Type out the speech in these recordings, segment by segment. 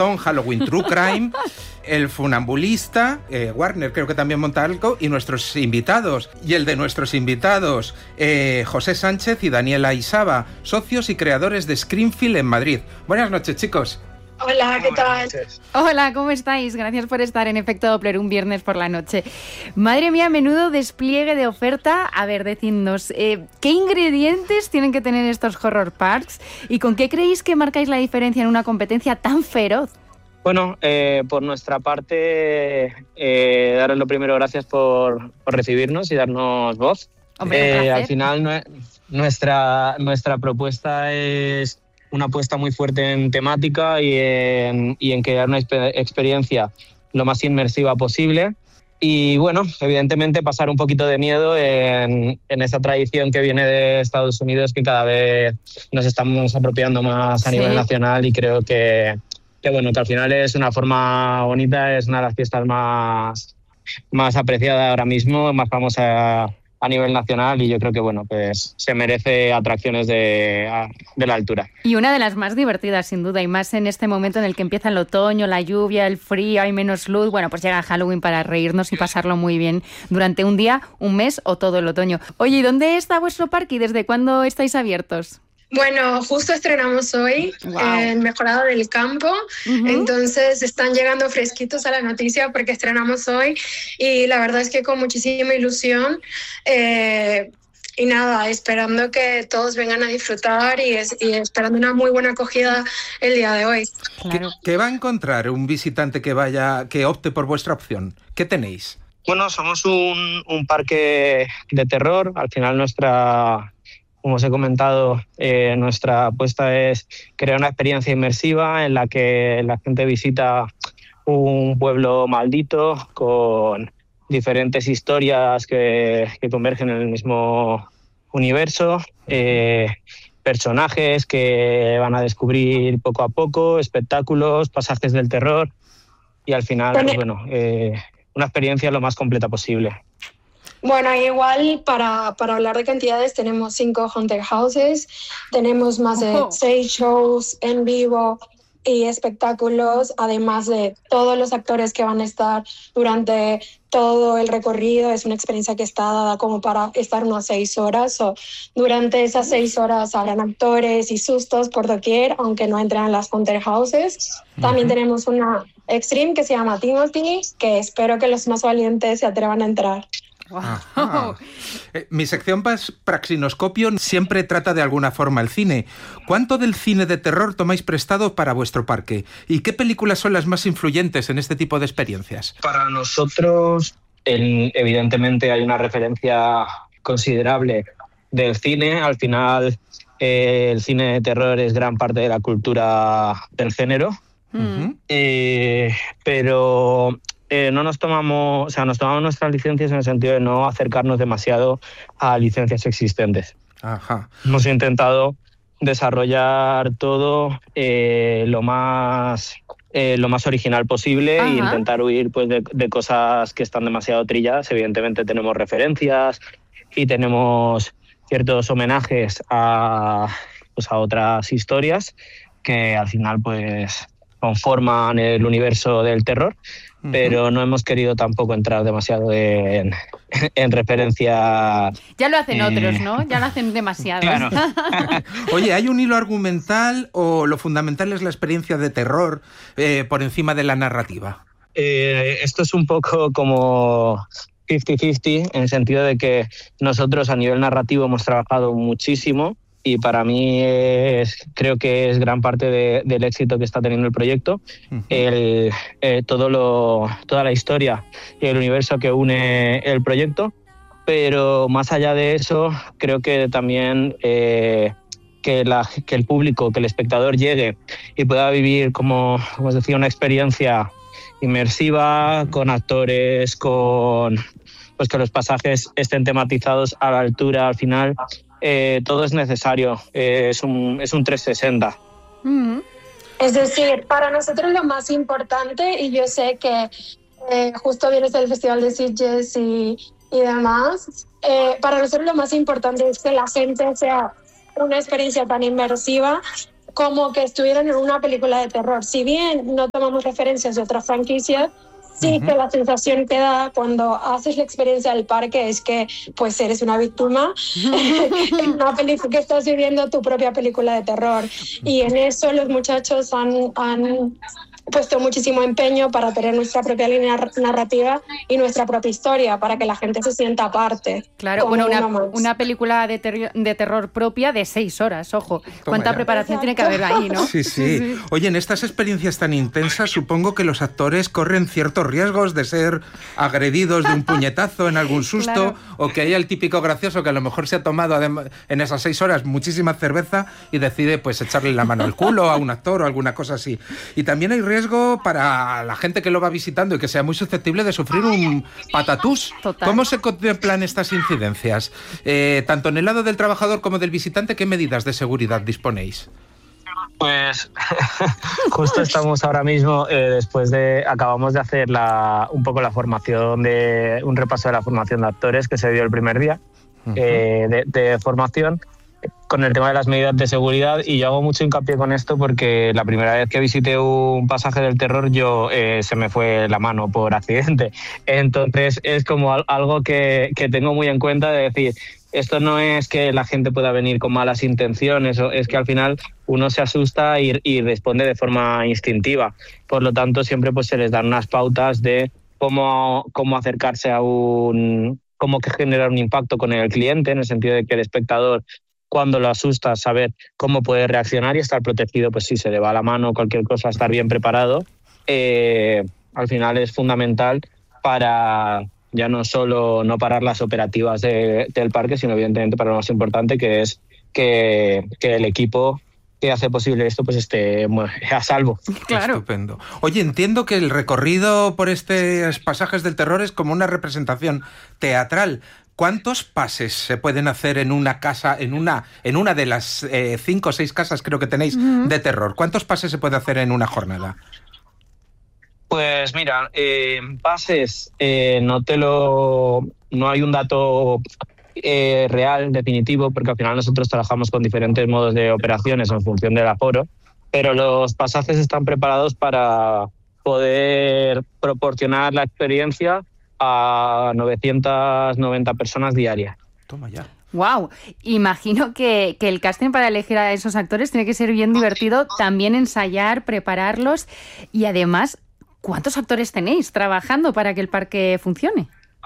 Maratón, Halloween True Crime, El Funambulista, Warner creo que también monta algo, y nuestros invitados. Y el de nuestros invitados, José Sánchez y Daniela Isaba, socios y creadores de Screenfield en Madrid. Buenas noches, chicos. Hola, ¿qué tal? Hola, ¿cómo estáis? Gracias por estar en Efecto Doppler un viernes por la noche. Madre mía, menudo despliegue de oferta. A ver, decidnos, ¿qué ingredientes tienen que tener estos horror parks? ¿Y con qué creéis que marcáis la diferencia en una competencia tan feroz? Bueno, por nuestra parte, daros lo primero gracias por recibirnos y darnos voz. Hombre, al final, nuestra propuesta es una apuesta muy fuerte en temática y en crear una experiencia lo más inmersiva posible. Y bueno, evidentemente pasar un poquito de miedo en esa tradición que viene de Estados Unidos, que cada vez nos estamos apropiando más a nivel nacional, y creo que bueno, que al final es una forma bonita, es una de las fiestas más apreciadas ahora mismo, más famosa a nivel nacional, y yo creo que bueno, pues se merece atracciones de la altura. Y una de las más divertidas, sin duda, y más en este momento en el que empieza el otoño, la lluvia, el frío, hay menos luz. Bueno, pues llega Halloween para reírnos y pasarlo muy bien durante un día, un mes o todo el otoño. Oye, ¿y dónde está vuestro parque y desde cuándo estáis abiertos? Bueno, justo estrenamos hoy en Mejorado del Campo, entonces están llegando fresquitos a la noticia porque estrenamos hoy, y la verdad es que con muchísima ilusión, y nada, esperando que todos vengan a disfrutar y esperando una muy buena acogida el día de hoy. Claro. ¿Qué va a encontrar un visitante que opte por vuestra opción? ¿Qué tenéis? Bueno, somos un parque de terror. Al final como os he comentado, nuestra apuesta es crear una experiencia inmersiva en la que la gente visita un pueblo maldito con diferentes historias que convergen en el mismo universo, personajes que van a descubrir poco a poco, espectáculos, pasajes del terror, y al final, pues bueno, una experiencia lo más completa posible. Bueno, igual para hablar de cantidades, tenemos 5 haunted houses, tenemos más de 6 shows en vivo y espectáculos, además de todos los actores que van a estar durante todo el recorrido. Es una experiencia que está dada como para estar unas 6 horas. Durante esas 6 horas habrán actores y sustos por doquier, aunque no entren en las haunted houses. También tenemos una extreme que se llama Timothy, que espero que los más valientes se atrevan a entrar. Wow. Mi sección Praxinoscopio siempre trata de alguna forma el cine. ¿Cuánto del cine de terror tomáis prestado para vuestro parque? ¿Y qué películas son las más influyentes en este tipo de experiencias? Para nosotros, evidentemente, hay una referencia considerable del cine. Al final, el cine de terror es gran parte de la cultura del género. Pero nos tomamos nuestras licencias en el sentido de no acercarnos demasiado a licencias existentes. Ajá. Hemos intentado desarrollar todo lo más original posible e intentar huir pues de cosas que están demasiado trilladas. Evidentemente tenemos referencias y tenemos ciertos homenajes a otras historias que al final pues conforman el universo del terror, pero no hemos querido tampoco entrar demasiado en referencia. Ya lo hacen otros, ¿no? Ya lo hacen demasiado. Claro. Oye, ¿hay un hilo argumental o lo fundamental es la experiencia de terror por encima de la narrativa? Esto es un poco como 50-50, en el sentido de que nosotros a nivel narrativo hemos trabajado muchísimo, y para mí creo que es gran parte del éxito que está teniendo el proyecto, toda la historia y el universo que une el proyecto. Pero más allá de eso, creo que también que el público, que el espectador llegue y pueda vivir, como os decía, una experiencia inmersiva, con actores, pues que los pasajes estén tematizados a la altura al final. Todo es necesario, es un 360. Es decir, para nosotros lo más importante, y yo sé que justo vienes del Festival de Sitges y demás, para nosotros lo más importante es que la gente sea una experiencia tan inmersiva como que estuvieran en una película de terror. Si bien no tomamos referencias de otras franquicias, sí que la sensación que da cuando haces la experiencia del parque es que pues eres una víctima en una película, que estás viviendo tu propia película de terror. Y en eso los muchachos han puesto muchísimo empeño para tener nuestra propia línea narrativa y nuestra propia historia, para que la gente se sienta aparte. Claro, bueno, una película de terror propia de 6 horas, ojo. Cuánta preparación tiene que haber ahí, ¿no? Sí. Oye, en estas experiencias tan intensas, supongo que los actores corren ciertos riesgos de ser agredidos de un puñetazo en algún susto, claro. O que haya el típico gracioso que a lo mejor se ha tomado en esas 6 horas muchísima cerveza y decide pues echarle la mano al culo a un actor o alguna cosa así. Y también hay riesgo para la gente que lo va visitando y que sea muy susceptible de sufrir un patatús. Total. ¿Cómo se contemplan estas incidencias? Tanto en el lado del trabajador como del visitante, ¿qué medidas de seguridad disponéis? Pues justo estamos ahora mismo, acabamos de hacer un poco la formación, un repaso de la formación de actores que se dio el primer día de formación, con el tema de las medidas de seguridad, y yo hago mucho hincapié con esto porque la primera vez que visité un pasaje del terror se me fue la mano por accidente. Entonces es como algo que tengo muy en cuenta, de decir, esto no es que la gente pueda venir con malas intenciones, es que al final uno se asusta y responde de forma instintiva. Por lo tanto, siempre pues se les dan unas pautas de cómo acercarse cómo generar un impacto con el cliente, en el sentido de que el espectador, cuando lo asusta, saber cómo puede reaccionar y estar protegido, pues si se le va la mano o cualquier cosa, estar bien preparado. Al final es fundamental para ya no solo no parar las operativas del parque, sino evidentemente para lo más importante, que es que el equipo que hace posible esto pues esté a salvo. Claro. Estupendo. Oye, entiendo que el recorrido por estos pasajes del terror es como una representación teatral. ¿Cuántos pases se pueden hacer en una casa, en una de las 5 o 6 casas creo que tenéis de terror? ¿Cuántos pases se puede hacer en una jornada? Pues mira, pases, no hay un dato real, definitivo, porque al final nosotros trabajamos con diferentes modos de operaciones en función del aforo, pero los pasajes están preparados para poder proporcionar la experiencia a 990 personas diarias. Toma ya. Wow, imagino que el casting para elegir a esos actores tiene que ser bien divertido, también ensayar, prepararlos, y además, ¿cuántos actores tenéis trabajando para que el parque funcione?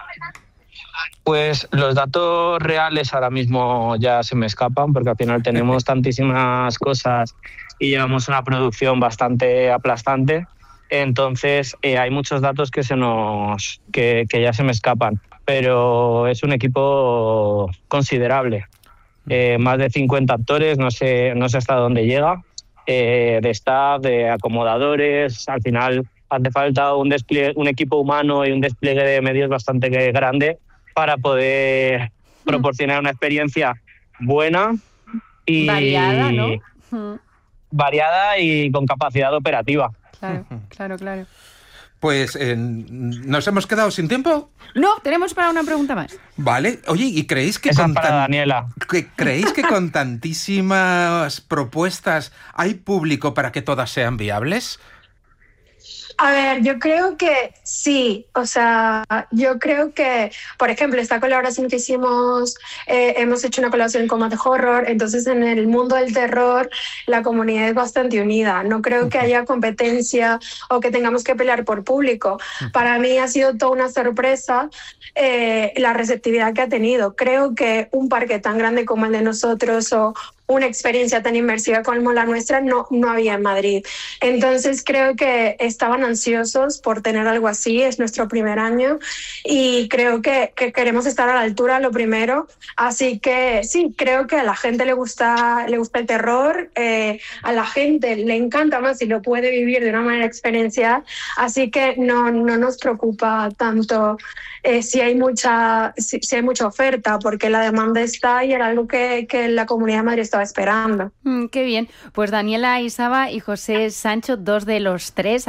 Pues los datos reales ahora mismo ya se me escapan, porque al final tenemos tantísimas cosas y llevamos una producción bastante aplastante. Entonces hay muchos datos que ya se me escapan, pero es un equipo considerable. Más de 50 actores, no sé hasta dónde llega, de staff, de acomodadores. Al final hace falta un equipo humano y un despliegue de medios bastante grande para poder proporcionar una experiencia buena y variada, ¿no? Variada y con capacidad operativa. Claro. Pues, ¿nos hemos quedado sin tiempo? No, tenemos para una pregunta más. Vale. Oye, ¿y creéis que Daniela. ¿Creéis que con tantísimas propuestas hay público para que todas sean viables? A ver, yo creo que sí. O sea, yo creo que, por ejemplo, esta colaboración que hicimos, hemos hecho una colaboración con Mad Horror, entonces en el mundo del terror la comunidad es bastante unida. No creo que haya competencia o que tengamos que pelear por público. Para mí ha sido toda una sorpresa la receptividad que ha tenido. Creo que un parque tan grande como el de nosotros o una experiencia tan inmersiva como la nuestra no había en Madrid. Entonces creo que estaban ansiosos por tener algo así. Es nuestro primer año y creo que queremos estar a la altura, lo primero. Así que sí, creo que a la gente le gusta el terror, a la gente le encanta más si lo puede vivir de una manera experiencial. Así que no nos preocupa tanto si hay mucha oferta, porque la demanda está y era algo que la Comunidad de Madrid estaba esperando. Qué bien. Pues Daniela Isaba y José Sancho, 2 de los 3, hay que mencionar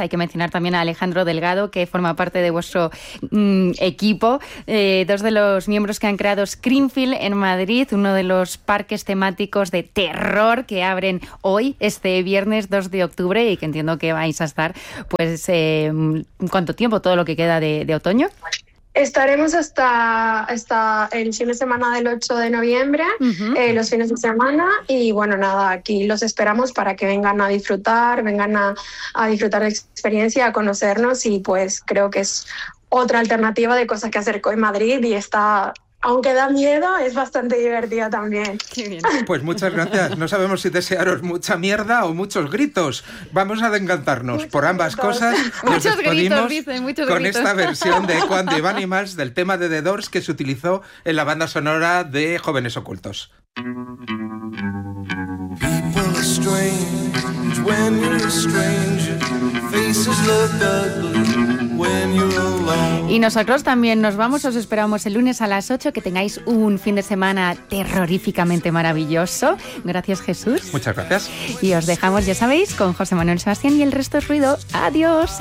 mencionar también a Alejandro Delgado, que forma parte de vuestro equipo, dos de los miembros que han creado Screamfield en Madrid, uno de los parques temáticos de terror que abren hoy, este viernes 2 de octubre, y que entiendo que vais a estar, pues, ¿cuánto tiempo? ¿Todo lo que queda de otoño? Estaremos hasta el fin de semana del 8 de noviembre, los fines de semana, y bueno, nada, aquí los esperamos para que vengan a disfrutar de la experiencia, a conocernos, y pues creo que es otra alternativa de cosas que hacer en Madrid, y está... Aunque da miedo, es bastante divertido también. Qué bien. Pues muchas gracias. No sabemos si desearos mucha mierda o muchos gritos. Vamos a encantarnos por ambas cosas. Muchos gritos, dicen, muchos con gritos. esta versión de Echo and the Bunnymen del tema de The Doors que se utilizó en la banda sonora de Jóvenes Ocultos. People are strange when you're a stranger. Faces look ugly when you're alone. Y nosotros también nos vamos, os esperamos el lunes a las 8, que tengáis un fin de semana terroríficamente maravilloso. Gracias, Jesús. Muchas gracias. Y os dejamos, ya sabéis, con José Manuel Sebastián y El Resto es Ruido. Adiós.